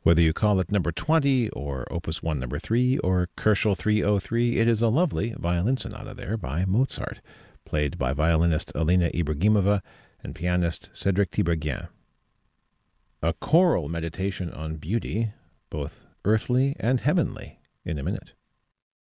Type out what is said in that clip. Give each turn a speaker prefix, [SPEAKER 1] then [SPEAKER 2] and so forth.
[SPEAKER 1] Whether you call it number 20 or Opus 1 number 3 or Kerschel 303, it is a lovely violin sonata there by Mozart, played by violinist Alina Ibragimova and pianist Cédric Tiberghien. A choral meditation on beauty, both earthly and heavenly, in a minute.